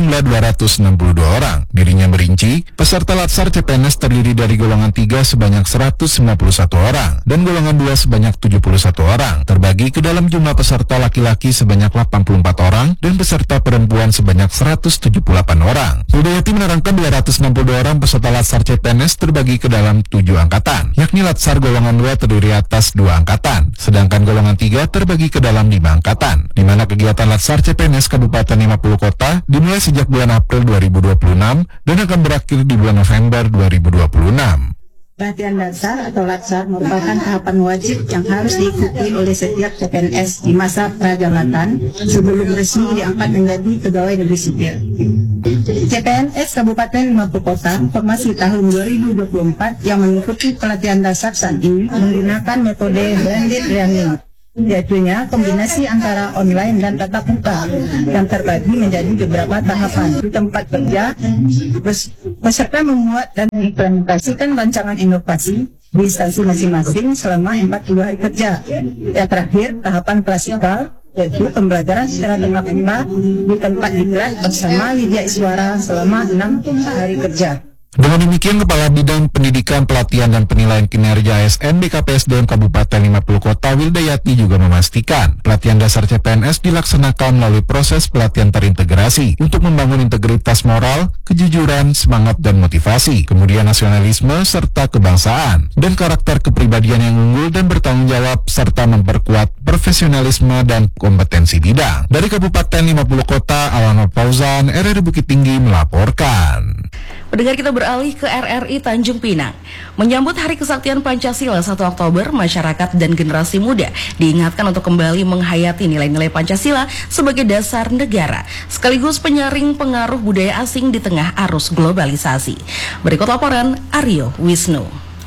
berjumlah 262 orang. Dirinya merinci, peserta Latsar CPNS terdiri dari golongan 3 sebanyak 191 orang dan golongan 2 sebanyak 71 orang, terbagi ke dalam jumlah peserta laki-laki sebanyak 84 orang dan peserta perempuan sebanyak 178 orang. Widayati menerangkan 262 orang peserta Latsar CPNS terbagi ke dalam 7 angkatan, yakni Latsar golongan 2 terdiri atas 2 angkatan, sedangkan golongan 3 terbagi ke dalam 5 angkatan, di mana kegiatan Latsar CPNS Kabupaten 50 Kota dimulai sejak bulan April 2026 dan akan berakhir di bulan November 2026. Pelatihan dasar atau Latsar merupakan tahapan wajib yang harus diikuti oleh setiap CPNS di masa prajabatan sebelum resmi diangkat menjadi pegawai negeri sipil. CPNS Kabupaten 50 Kota formasi tahun 2024 yang mengikuti pelatihan dasar saat ini menggunakan metode blended learning, yaitunya kombinasi antara online dan tatap muka yang terbagi menjadi beberapa tahapan. Di tempat kerja, peserta membuat dan mengimplementasikan rancangan inovasi di instansi masing-masing selama 40 hari kerja. Yang terakhir, tahapan klasikal, yaitu pembelajaran secara tatap muka di tempat diklat bersama Widya Iswara selama 6 hari kerja. Dengan demikian, Kepala Bidang Pendidikan, Pelatihan dan Penilaian Kinerja ASN BKPSDM Kabupaten 50 Kota Widayati juga memastikan pelatihan dasar CPNS dilaksanakan melalui proses pelatihan terintegrasi untuk membangun integritas moral, kejujuran, semangat dan motivasi, kemudian nasionalisme serta kebangsaan, dan karakter kepribadian yang unggul dan bertanggung jawab serta memperkuat profesionalisme dan kompetensi bidang. Dari Kabupaten 50 Kota, Alana Fauzan, RRI Bukit Tinggi melaporkan. Pendengar, kita beralih ke RRI Tanjung Pinang. Menyambut Hari Kesaktian Pancasila 1 Oktober, masyarakat dan generasi muda diingatkan untuk kembali menghayati nilai-nilai Pancasila sebagai dasar negara, sekaligus penyaring pengaruh budaya asing di tengah arus globalisasi. Berikut laporan Aryo Wisnu.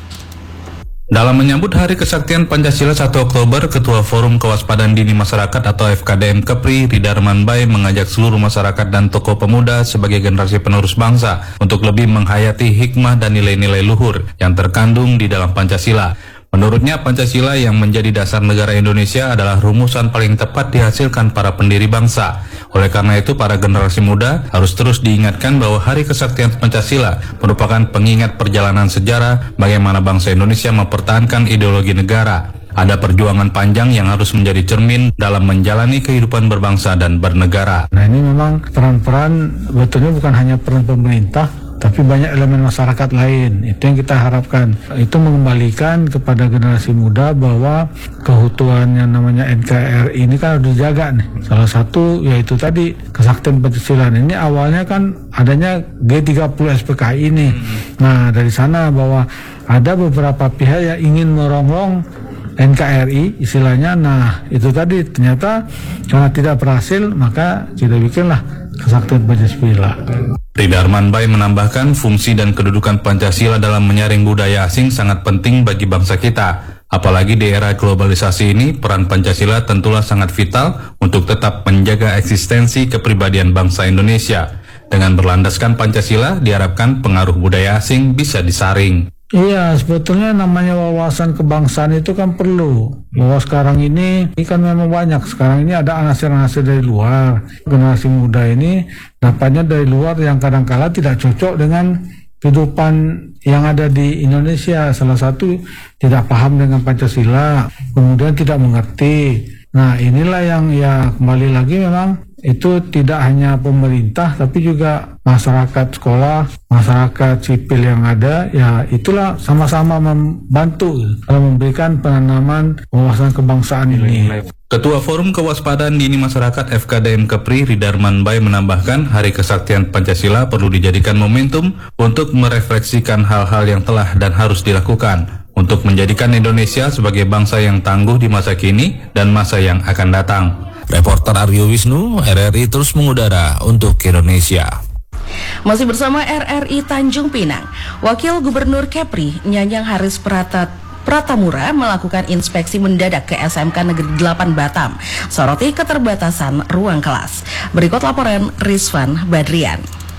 Dalam menyambut Hari Kesaktian Pancasila 1 Oktober, Ketua Forum Kewaspadaan Dini Masyarakat atau FKDM Kepri, Ridar Manbai, mengajak seluruh masyarakat dan tokoh pemuda sebagai generasi penerus bangsa untuk lebih menghayati hikmah dan nilai-nilai luhur yang terkandung di dalam Pancasila. Menurutnya, Pancasila yang menjadi dasar negara Indonesia adalah rumusan paling tepat dihasilkan para pendiri bangsa. Oleh karena itu, para generasi muda harus terus diingatkan bahwa Hari Kesaktian Pancasila merupakan pengingat perjalanan sejarah bagaimana bangsa Indonesia mempertahankan ideologi negara. Ada perjuangan panjang yang harus menjadi cermin dalam menjalani kehidupan berbangsa dan bernegara. Nah, ini memang peran-peran betulnya bukan hanya peran pemerintah, tapi banyak elemen masyarakat lain. Itu yang kita harapkan. Itu mengembalikan kepada generasi muda bahwa keutuhan yang namanya NKRI ini kan harus dijaga nih. Salah satu yaitu tadi kesaktian Pancasila. Ini awalnya kan adanya G30 SPKI ini. Nah, dari sana bahwa ada beberapa pihak yang ingin merongrong NKRI istilahnya. Nah, itu tadi ternyata karena tidak berhasil, maka kita bikinlah kesaktian Pancasila. Ridar Manbai menambahkan fungsi dan kedudukan Pancasila dalam menyaring budaya asing sangat penting bagi bangsa kita. Apalagi di era globalisasi ini, peran Pancasila tentulah sangat vital untuk tetap menjaga eksistensi kepribadian bangsa Indonesia. Dengan berlandaskan Pancasila, diharapkan pengaruh budaya asing bisa disaring. Iya, sebetulnya namanya wawasan kebangsaan itu kan perlu. Bahwa sekarang ini kan memang banyak. Sekarang ini ada anasir-anasir dari luar. Generasi muda ini dapatnya dari luar yang kadang-kala tidak cocok dengan kehidupan yang ada di Indonesia. Salah satu tidak paham dengan Pancasila, kemudian tidak mengerti. Nah, inilah yang ya kembali lagi memang itu tidak hanya pemerintah tapi juga masyarakat sekolah, masyarakat sipil yang ada, ya itulah sama-sama membantu dalam memberikan penanaman wawasan kebangsaan ini. Ketua Forum Kewaspadaan Dini Masyarakat FKDM Kepri, Ridar Manbai, menambahkan Hari Kesaktian Pancasila perlu dijadikan momentum untuk merefleksikan hal-hal yang telah dan harus dilakukan untuk menjadikan Indonesia sebagai bangsa yang tangguh di masa kini dan masa yang akan datang. Reporter Aryo Wisnu, RRI terus mengudara untuk Indonesia. Masih bersama RRI Tanjung Pinang, Wakil Gubernur Kepri, Nyanyang Haris Pratamura melakukan inspeksi mendadak ke SMK Negeri 8 Batam, soroti keterbatasan ruang kelas. Berikut laporan Rizwan Badrian.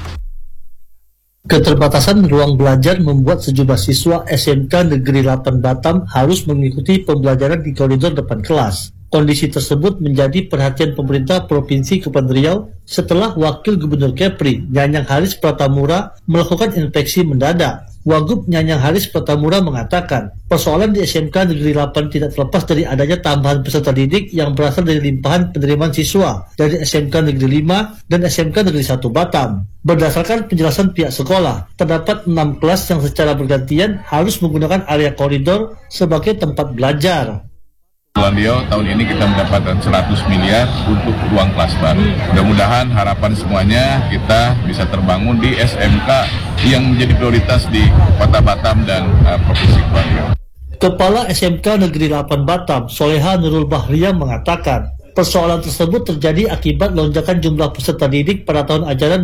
Keterbatasan ruang belajar membuat sejumlah siswa SMK Negeri 8 Batam harus mengikuti pembelajaran di koridor depan kelas. Kondisi tersebut menjadi perhatian pemerintah Provinsi Kepulauan Riau setelah Wakil Gubernur Kepri, Nyanyang Haris Pratamura, melakukan inspeksi mendadak. Wagub Nyanyang Haris Pratamura mengatakan, persoalan di SMK Negeri 8 tidak terlepas dari adanya tambahan peserta didik yang berasal dari limpahan penerimaan siswa dari SMK Negeri 5 dan SMK Negeri 1 Batam. Berdasarkan penjelasan pihak sekolah, terdapat 6 kelas yang secara bergantian harus menggunakan area koridor sebagai tempat belajar. Kepulauan Riau tahun ini kita mendapatkan 100 miliar untuk ruang kelas baru. Mudah-mudahan harapan semuanya kita bisa terbangun di SMK yang menjadi prioritas di Kota Batam dan Provinsi Kepulauan Riau. Kepala SMK Negeri 8 Batam, Soleha Nurul Bahriah mengatakan, persoalan tersebut terjadi akibat lonjakan jumlah peserta didik pada tahun ajaran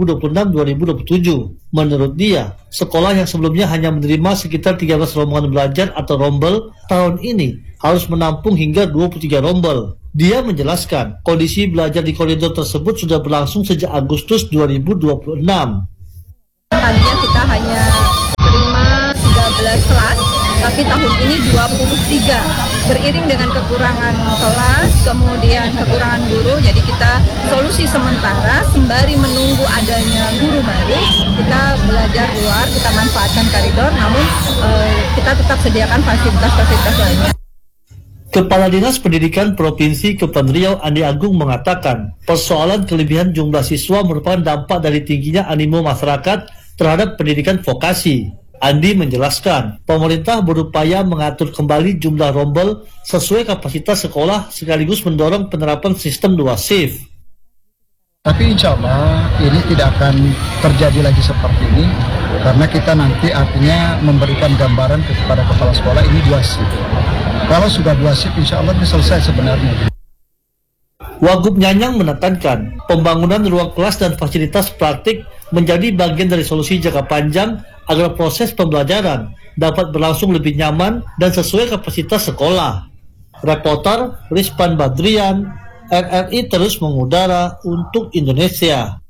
2026-2027. Menurut dia, sekolah yang sebelumnya hanya menerima sekitar 13 rombongan belajar atau rombel, tahun ini harus menampung hingga 23 rombel. Dia menjelaskan, kondisi belajar di koridor tersebut sudah berlangsung sejak Agustus 2026. Tadinya kita hanya terima 13 kelas, tapi tahun ini 23. Beriring dengan kekurangan kelas, kemudian kekurangan guru, jadi kita solusi sementara sembari menunggu adanya guru baru, kita belajar luar, kita manfaatkan koridor, namun kita tetap sediakan fasilitas-fasilitas lainnya. Kepala Dinas Pendidikan Provinsi Kepulauan Riau Andi Agung mengatakan, persoalan kelebihan jumlah siswa merupakan dampak dari tingginya animo masyarakat terhadap pendidikan vokasi. Andi menjelaskan, pemerintah berupaya mengatur kembali jumlah rombel sesuai kapasitas sekolah sekaligus mendorong penerapan sistem 2 shift. Tapi insya Allah ini tidak akan terjadi lagi seperti ini, karena kita nanti artinya memberikan gambaran kepada kepala sekolah ini 2 shift. Kalau sudah 2 shift insya Allah ini selesai sebenarnya. Wagub Nyanyang menekankan, pembangunan ruang kelas dan fasilitas praktik menjadi bagian dari solusi jangka panjang agar proses pembelajaran dapat berlangsung lebih nyaman dan sesuai kapasitas sekolah. Reporter Rizpan Badrian, RRI terus mengudara untuk Indonesia.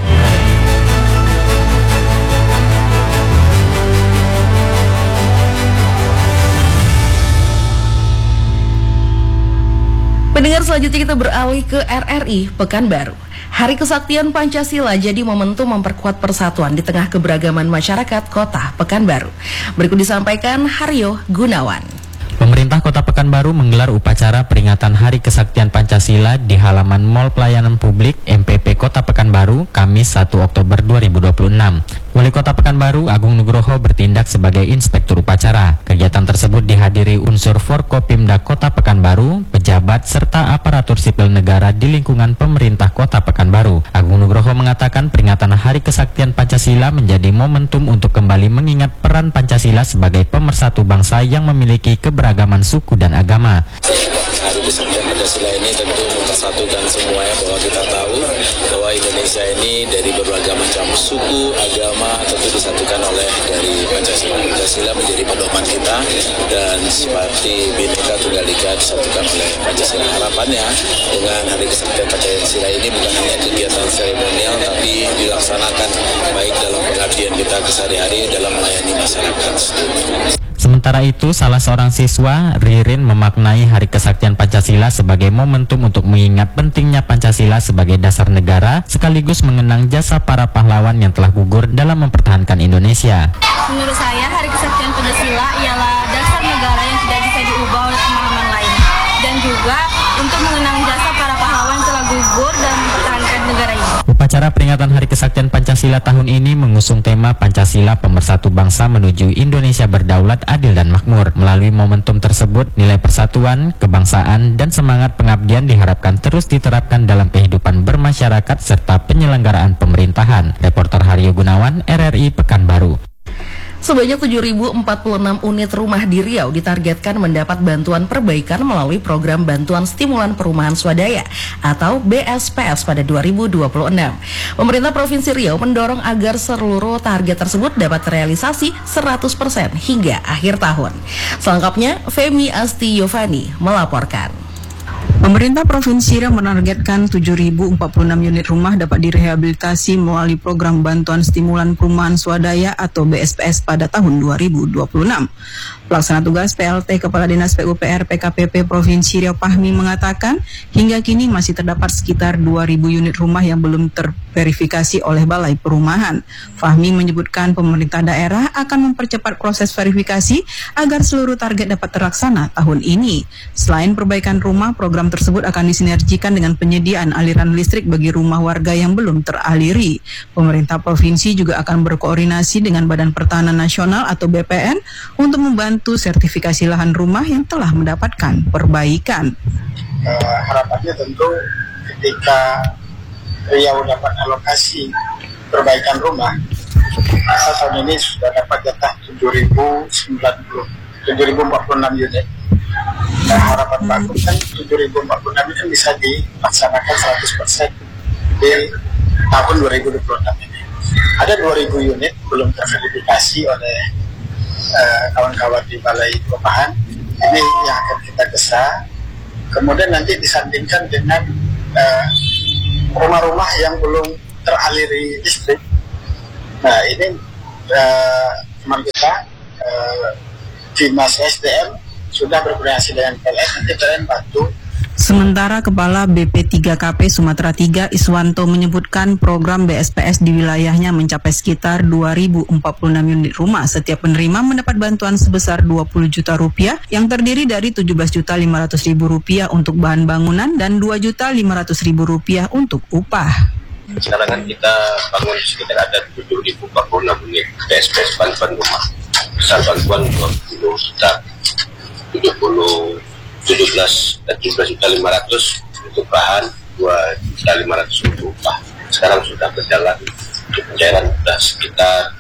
Pendengar, selanjutnya kita beralih ke RRI Pekanbaru. Hari Kesaktian Pancasila jadi momentum memperkuat persatuan di tengah keberagaman masyarakat Kota Pekanbaru. Berikut disampaikan Haryo Gunawan. Pemerintah Kota Pekanbaru menggelar upacara peringatan Hari Kesaktian Pancasila di halaman Mall Pelayanan Publik MPP Kota Pekanbaru, Kamis 1 Oktober 2026. Wali Kota Pekanbaru Agung Nugroho bertindak sebagai inspektur upacara. Kegiatan tersebut dihadiri unsur Forkopimda Kota Pekanbaru, pejabat serta aparatur sipil negara di lingkungan pemerintah Kota Pekanbaru. Agung Nugroho mengatakan peringatan Hari Kesaktian Pancasila menjadi momentum untuk kembali mengingat peran Pancasila sebagai pemersatu bangsa yang memiliki keberagaman suku dan agama. Hari Kesaktian Pancasila ini tentu mempersatukan semuanya, bahwa kita tahu bahwa Indonesia ini dari berbagai macam suku, agama tentu disatukan oleh dari Pancasila. Pancasila menjadi pedoman kita dan seperti Bhinneka Tunggal Ika disatukan oleh Pancasila. Harapannya dengan Hari Kesaktian Pancasila ini bukan hanya kegiatan seremonial, tapi dilaksanakan baik dalam pengabdian kita kesehari-hari dalam melayani masyarakat. Sementara itu, salah seorang siswa, Ririn, memaknai Hari Kesaktian Pancasila sebagai momentum untuk mengingat pentingnya Pancasila sebagai dasar negara, sekaligus mengenang jasa para pahlawan yang telah gugur dalam mempertahankan Indonesia. Menurut saya, Hari Kesaktian Pancasila ialah dasar negara yang tidak bisa diubah oleh pemahaman lain, dan juga untuk mengenang jasa para pahlawan yang telah gugur dan mempertahankan negara ini. Upacara peringatan Hari Kesaktian Pancasila tahun ini mengusung tema Pancasila Pemersatu Bangsa menuju Indonesia Berdaulat, Adil dan Makmur. Melalui momentum tersebut, nilai persatuan, kebangsaan, dan semangat pengabdian diharapkan terus diterapkan dalam kehidupan bermasyarakat serta penyelenggaraan pemerintahan. Reporter Haryo Gunawan, RRI Pekanbaru. Sebanyak 7.046 unit rumah di Riau ditargetkan mendapat bantuan perbaikan melalui program Bantuan Stimulan Perumahan Swadaya atau BSPS pada 2026. Pemerintah Provinsi Riau mendorong agar seluruh target tersebut dapat terrealisasi 100% hingga akhir tahun. Selengkapnya, Femi Asti Yovani melaporkan. Pemerintah Provinsi Riau menargetkan 7.046 unit rumah dapat direhabilitasi melalui program Bantuan Stimulan Perumahan Swadaya atau BSPS pada tahun 2026. Pelaksana tugas PLT Kepala Dinas PUPR PKPP Provinsi Riau Fahmi mengatakan hingga kini masih terdapat sekitar 2.000 unit rumah yang belum terverifikasi oleh Balai Perumahan. Fahmi menyebutkan pemerintah daerah akan mempercepat proses verifikasi agar seluruh target dapat terlaksana tahun ini. Selain perbaikan rumah, program tersebut akan disinergikan dengan penyediaan aliran listrik bagi rumah warga yang belum teraliri. Pemerintah provinsi juga akan berkoordinasi dengan Badan Pertanahan Nasional atau BPN untuk membantu sertifikasi lahan rumah yang telah mendapatkan perbaikan. Harapannya tentu ketika Riau dapat alokasi perbaikan rumah, masa tahun ini sudah dapat jatah 7.046 unit. Nah, harapan bagus kan 7.046 itu bisa dilaksanakan 100% di tahun 2026 ini. Ada 2.000 unit belum terverifikasi oleh kawan-kawan di Balai Perumahan. Ini yang akan kita gesa. Kemudian nanti disandingkan dengan rumah-rumah yang belum teraliri listrik. Nah, ini teman kita Dinas SDM sudah berkoordinasi dengan PLN, nanti PLN bantu. Sementara Kepala BP3KP Sumatera 3 Iswanto menyebutkan program BSPS di wilayahnya mencapai sekitar 2.046 unit rumah. Setiap penerima mendapat bantuan sebesar 20 juta rupiah yang terdiri dari 17.500.000 rupiah untuk bahan bangunan dan 2.500.000 rupiah untuk upah. Sekarang kan kita bangun sekitar ada 7.046 unit BSPS bantuan rumah. Besar bantuan 20 juta 17.500 untuk bahan, 2.500 untuk upah. Sekarang sudah berjalan, pencairan sudah sekitar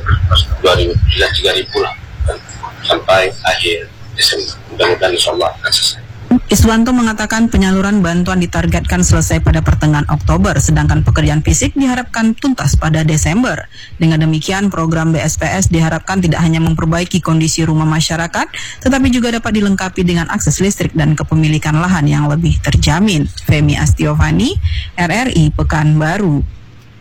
3.000 lah sampai akhir Desember. Mudah-mudahan insya Allah akan selesai. Iswanto mengatakan penyaluran bantuan ditargetkan selesai pada pertengahan Oktober, sedangkan pekerjaan fisik diharapkan tuntas pada Desember. Dengan demikian, program BSPS diharapkan tidak hanya memperbaiki kondisi rumah masyarakat, tetapi juga dapat dilengkapi dengan akses listrik dan kepemilikan lahan yang lebih terjamin. Femi Astiovani, RRI Pekanbaru.